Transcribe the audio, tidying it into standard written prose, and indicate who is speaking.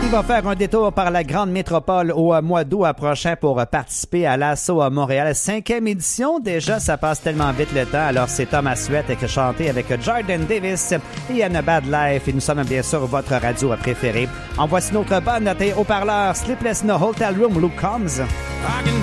Speaker 1: Il va faire un détour par la grande métropole au mois d'août prochain pour participer à l'Assaut à Montréal. 5e édition. Déjà, ça passe tellement vite le temps. Alors, c'est Thomas Sweat qui a chanté avec Jordan Davis et Anna Bad Life. Et nous sommes bien sûr votre radio préférée. En voici notre bonne haut-parleur Sleepless in a Hotel Room, Luke Combs.
Speaker 2: I can